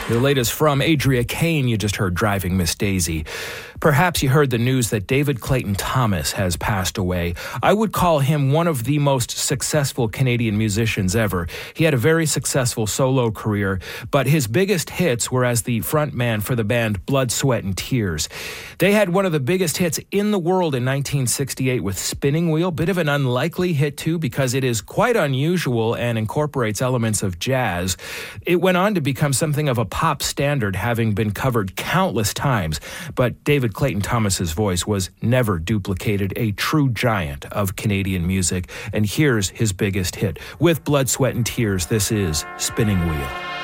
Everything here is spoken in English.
The latest from Adria Kane, you just heard Driving Miss Daisy. Perhaps you heard the news that David Clayton Thomas has passed away. I would call him one of the most successful Canadian musicians ever. He had a very successful solo career, but his biggest hits were as the frontman for the band Blood, Sweat and Tears. They had one of the biggest hits in the world in 1968 with Spinning Wheel. Bit of an unlikely hit too, because it is quite unusual and incorporates elements of jazz. It went on to become something of a pop standard, having been covered countless times, but David Clayton Thomas's voice was never duplicated, a true giant of Canadian music. And here's his biggest hit. With Blood, Sweat and Tears, this is Spinning Wheel.